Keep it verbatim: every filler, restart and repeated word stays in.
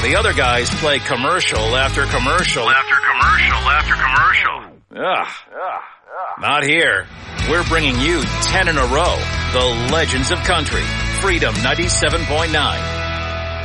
the other guys play commercial after commercial after commercial after commercial. Ugh. Not here. We're bringing you ten in a row. The Legends of Country. Freedom ninety-seven point nine.